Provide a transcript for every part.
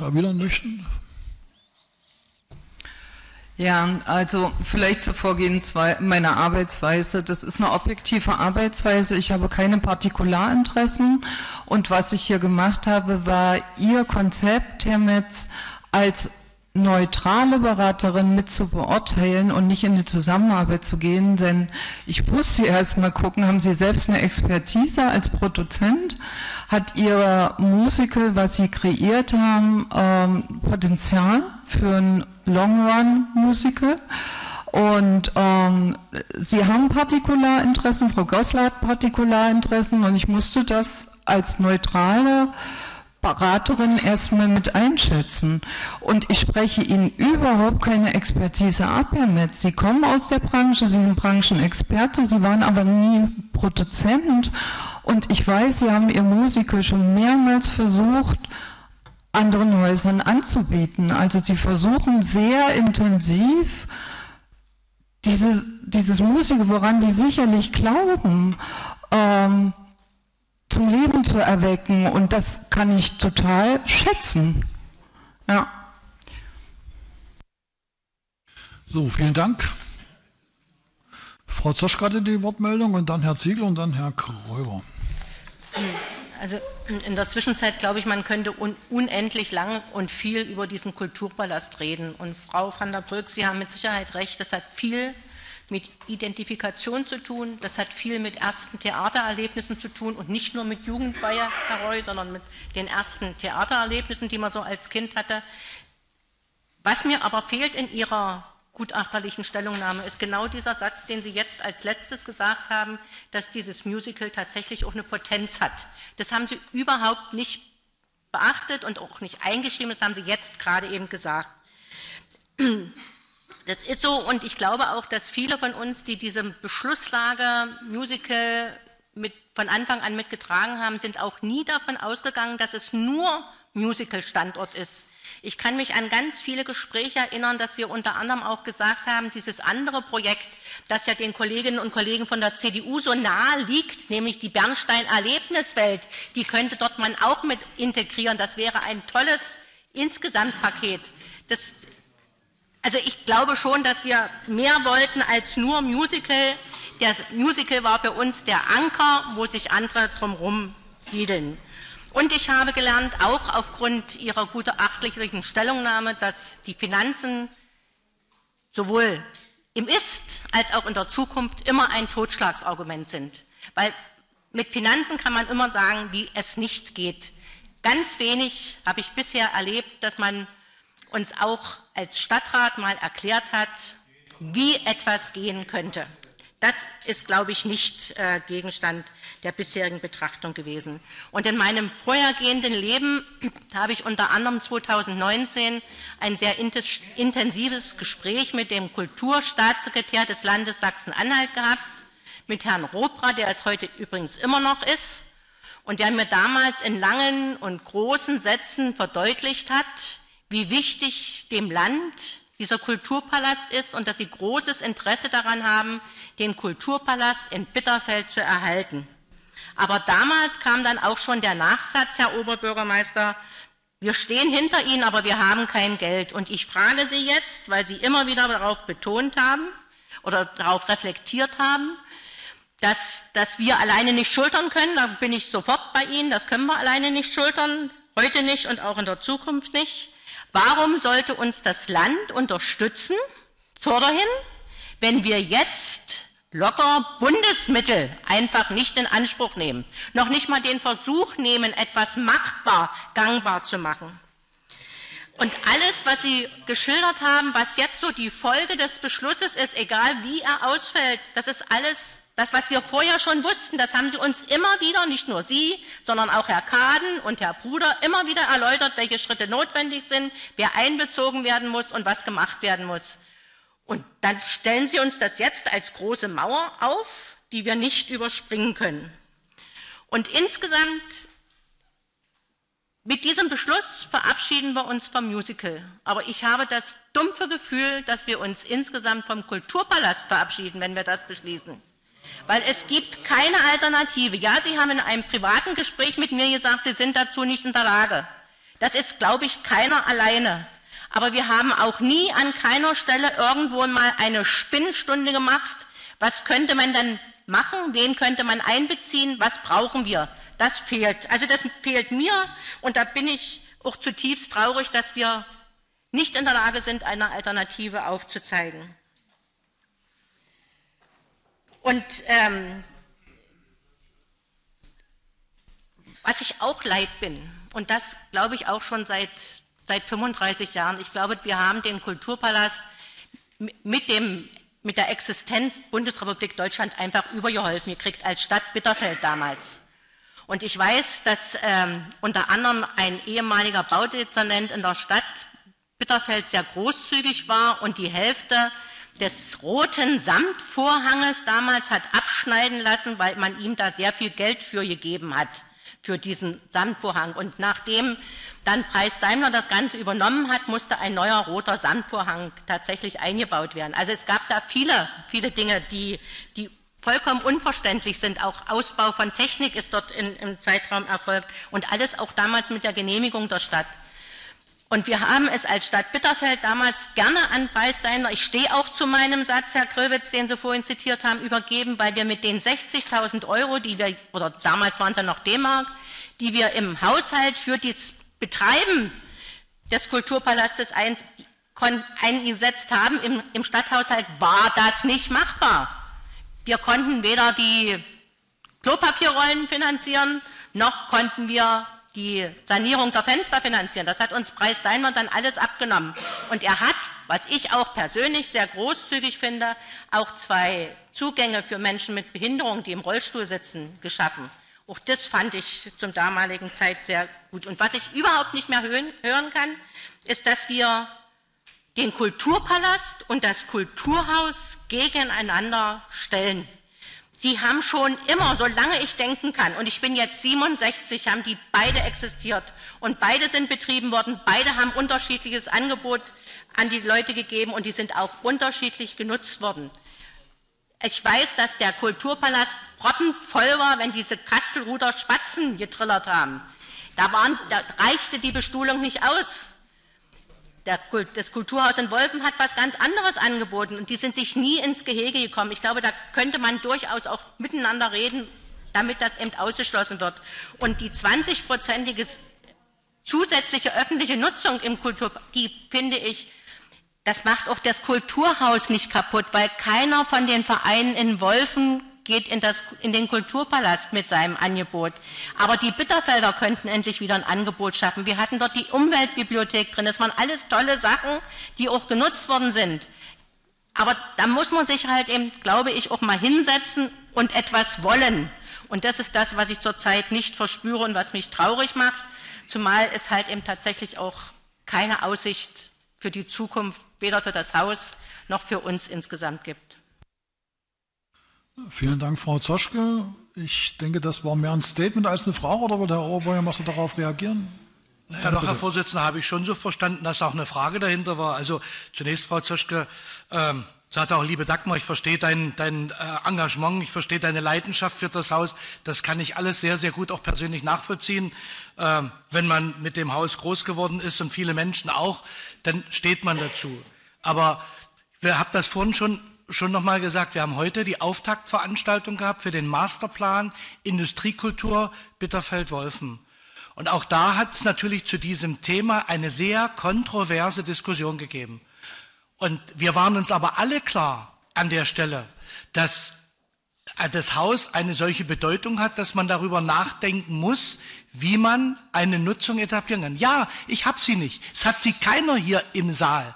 noch erwidern möchten? Ja, also vielleicht zur Vorgehensweise meiner Arbeitsweise. Das ist eine objektive Arbeitsweise. Ich habe keine Partikularinteressen. Und was ich hier gemacht habe, war Ihr Konzept, Herr Metz, als neutrale Beraterin mit zu beurteilen und nicht in die Zusammenarbeit zu gehen, denn ich musste erst mal gucken, haben Sie selbst eine Expertise als Produzent? Hat Ihr Musical, was Sie kreiert haben, Potenzial für ein Long-Run-Musical? Und Sie haben Partikularinteressen, Frau Goslar hat Partikularinteressen und ich musste das als neutrale Beraterin erstmal mit einschätzen. Und ich spreche Ihnen überhaupt keine Expertise ab, Herr Metz. Sie kommen aus der Branche, Sie sind Branchenexperte, Sie waren aber nie Produzent. Und ich weiß, Sie haben Ihr Musical schon mehrmals versucht, anderen Häusern anzubieten. Also Sie versuchen sehr intensiv, dieses Musical, woran Sie sicherlich glauben, zum Leben zu erwecken, und das kann ich total schätzen. Ja. So, vielen Dank. Frau Zoschka hatte die Wortmeldung und dann Herr Ziegler und dann Herr Kräuber. Also in der Zwischenzeit glaube ich, man könnte unendlich lang und viel über diesen Kulturpalast reden. Und Frau van der Brück, Sie haben mit Sicherheit recht, das hat viel mit Identifikation zu tun, das hat viel mit ersten Theatererlebnissen zu tun und nicht nur mit Jugendweihe, Herr Roy, sondern mit den ersten Theatererlebnissen, die man so als Kind hatte. Was mir aber fehlt in Ihrer gutachterlichen Stellungnahme ist genau dieser Satz, den Sie jetzt als letztes gesagt haben, dass dieses Musical tatsächlich auch eine Potenz hat. Das haben Sie überhaupt nicht beachtet und auch nicht eingeschrieben, das haben Sie jetzt gerade eben gesagt. Das ist so, und ich glaube auch, dass viele von uns, die diese Beschlusslage Musical von Anfang an mitgetragen haben, sind auch nie davon ausgegangen, dass es nur Musical-Standort ist. Ich kann mich an ganz viele Gespräche erinnern, dass wir unter anderem auch gesagt haben, dieses andere Projekt, das ja den Kolleginnen und Kollegen von der CDU so nahe liegt, nämlich die Bernstein-Erlebniswelt, die könnte dort man auch mit integrieren. Das wäre ein tolles Insgesamtpaket. Also ich glaube schon, dass wir mehr wollten als nur Musical. Das Musical war für uns der Anker, wo sich andere drumherum siedeln. Und ich habe gelernt, auch aufgrund Ihrer gutachtlichen Stellungnahme, dass die Finanzen sowohl im Ist als auch in der Zukunft immer ein Totschlagsargument sind. Weil mit Finanzen kann man immer sagen, wie es nicht geht. Ganz wenig habe ich bisher erlebt, dass man uns auch als Stadtrat mal erklärt hat, wie etwas gehen könnte. Das ist, glaube ich, nicht Gegenstand der bisherigen Betrachtung gewesen. Und in meinem vorhergehenden Leben habe ich unter anderem 2019 ein sehr intensives Gespräch mit dem Kulturstaatssekretär des Landes Sachsen-Anhalt gehabt, mit Herrn Robra, der es heute übrigens immer noch ist, und der mir damals in langen und großen Sätzen verdeutlicht hat, wie wichtig dem Land dieser Kulturpalast ist und dass sie großes Interesse daran haben, den Kulturpalast in Bitterfeld zu erhalten. Aber damals kam dann auch schon der Nachsatz, Herr Oberbürgermeister, wir stehen hinter Ihnen, aber wir haben kein Geld. Und ich frage Sie jetzt, weil Sie immer wieder darauf betont haben oder darauf reflektiert haben, dass wir alleine nicht schultern können, da bin ich sofort bei Ihnen, das können wir alleine nicht schultern, heute nicht und auch in der Zukunft nicht. Warum sollte uns das Land unterstützen, vorderhin, wenn wir jetzt locker Bundesmittel einfach nicht in Anspruch nehmen, noch nicht mal den Versuch nehmen, etwas machbar, gangbar zu machen? Und alles, was Sie geschildert haben, was jetzt so die Folge des Beschlusses ist, egal wie er ausfällt, das ist alles das, was wir vorher schon wussten. Das haben Sie uns immer wieder, nicht nur Sie, sondern auch Herr Kaden und Herr Bruder, immer wieder erläutert, welche Schritte notwendig sind, wer einbezogen werden muss und was gemacht werden muss. Und dann stellen Sie uns das jetzt als große Mauer auf, die wir nicht überspringen können. Und insgesamt, mit diesem Beschluss verabschieden wir uns vom Musical. Aber ich habe das dumpfe Gefühl, dass wir uns insgesamt vom Kulturpalast verabschieden, wenn wir das beschließen. Weil es gibt keine Alternative. Ja, Sie haben in einem privaten Gespräch mit mir gesagt, Sie sind dazu nicht in der Lage. Das ist, glaube ich, keiner alleine. Aber wir haben auch nie an keiner Stelle irgendwo mal eine Spinnstunde gemacht. Was könnte man denn machen? Wen könnte man einbeziehen? Was brauchen wir? Das fehlt. Also das fehlt mir und da bin ich auch zutiefst traurig, dass wir nicht in der Lage sind, eine Alternative aufzuzeigen. Und was ich auch leid bin, und das glaube ich auch schon seit 35 Jahren, ich glaube, wir haben den Kulturpalast mit der Existenz Bundesrepublik Deutschland einfach übergeholfen gekriegt, als Stadt Bitterfeld damals. Und ich weiß, dass unter anderem ein ehemaliger Baudezernent in der Stadt Bitterfeld sehr großzügig war und die Hälfte des roten Samtvorhanges damals hat abschneiden lassen, weil man ihm da sehr viel Geld für gegeben hat, für diesen Samtvorhang. Und nachdem dann Preis Daimler das Ganze übernommen hat, musste ein neuer roter Samtvorhang tatsächlich eingebaut werden. Also es gab da viele, viele Dinge, die vollkommen unverständlich sind. Auch Ausbau von Technik ist dort im Zeitraum erfolgt und alles auch damals mit der Genehmigung der Stadt. Und wir haben es als Stadt Bitterfeld damals gerne an Preis Daimler, ich stehe auch zu meinem Satz, Herr Gröwitz, den Sie vorhin zitiert haben, übergeben, weil wir mit den 60.000 Euro, die wir, oder damals waren es ja noch D-Mark, die wir im Haushalt für das Betreiben des Kulturpalastes eingesetzt haben, im Stadthaushalt war das nicht machbar. Wir konnten weder die Klopapierrollen finanzieren, noch konnten wir die Sanierung der Fenster finanzieren. Das hat uns Preis Daimler dann alles abgenommen. Und er hat, was ich auch persönlich sehr großzügig finde, auch 2 Zugänge für Menschen mit Behinderung, die im Rollstuhl sitzen, geschaffen. Auch das fand ich zum damaligen Zeit sehr gut. Und was ich überhaupt nicht mehr hören kann, ist, dass wir den Kulturpalast und das Kulturhaus gegeneinander stellen. Die haben schon immer, solange ich denken kann, und ich bin jetzt 67, haben die beide existiert und beide sind betrieben worden, beide haben unterschiedliches Angebot an die Leute gegeben und die sind auch unterschiedlich genutzt worden. Ich weiß, dass der Kulturpalast proppenvoll war, wenn diese Kastelruther Spatzen getrillert haben. Da reichte die Bestuhlung nicht aus. Das Kulturhaus in Wolfen hat was ganz anderes angeboten und die sind sich nie ins Gehege gekommen. Ich glaube, da könnte man durchaus auch miteinander reden, damit das eben ausgeschlossen wird. Und die 20-prozentige zusätzliche öffentliche Nutzung im die finde ich, das macht auch das Kulturhaus nicht kaputt, weil keiner von den Vereinen in Wolfen geht in den Kulturpalast mit seinem Angebot. Aber die Bitterfelder könnten endlich wieder ein Angebot schaffen. Wir hatten dort die Umweltbibliothek drin. Das waren alles tolle Sachen, die auch genutzt worden sind. Aber da muss man sich halt eben, glaube ich, auch mal hinsetzen und etwas wollen. Und das ist das, was ich zurzeit nicht verspüre und was mich traurig macht. Zumal es halt eben tatsächlich auch keine Aussicht für die Zukunft, weder für das Haus noch für uns insgesamt gibt. Vielen Dank, Frau Zoschke. Ich denke, das war mehr ein Statement als eine Frage, oder will Herr Oberbürgermeister darauf reagieren? Ja, doch, Herr Vorsitzender, habe ich schon so verstanden, dass auch eine Frage dahinter war. Also zunächst, Frau Zoschke, sagte auch, liebe Dagmar, ich verstehe dein Engagement, ich verstehe deine Leidenschaft für das Haus. Das kann ich alles sehr, sehr gut auch persönlich nachvollziehen. Wenn man mit dem Haus groß geworden ist und viele Menschen auch, dann steht man dazu. Aber wir haben das vorhin schon noch mal gesagt, wir haben heute die Auftaktveranstaltung gehabt für den Masterplan Industriekultur Bitterfeld-Wolfen. Und auch da hat es natürlich zu diesem Thema eine sehr kontroverse Diskussion gegeben. Und wir waren uns aber alle klar an der Stelle, dass das Haus eine solche Bedeutung hat, dass man darüber nachdenken muss, wie man eine Nutzung etablieren kann. Ja, ich habe sie nicht. Es hat sie keiner hier im Saal.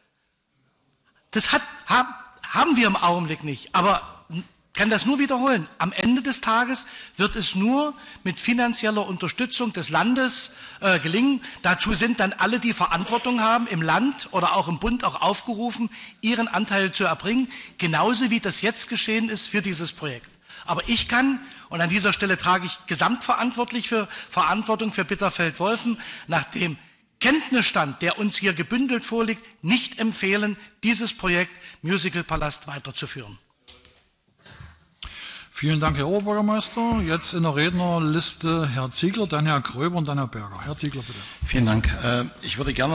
Das haben wir im Augenblick nicht, aber kann das nur wiederholen. Am Ende des Tages wird es nur mit finanzieller Unterstützung des Landes gelingen. Dazu sind dann alle, die Verantwortung haben, im Land oder auch im Bund auch aufgerufen, ihren Anteil zu erbringen, genauso wie das jetzt geschehen ist für dieses Projekt. Aber ich kann, und an dieser Stelle trage ich Verantwortung für Bitterfeld-Wolfen, nach dem Kenntnisstand, der uns hier gebündelt vorliegt, nicht empfehlen, dieses Projekt Musical Palast weiterzuführen. Vielen Dank, Herr Oberbürgermeister. Jetzt in der Rednerliste Herr Ziegler, dann Herr Gröber und dann Herr Berger. Herr Ziegler, bitte. Vielen Dank. Ich würde gerne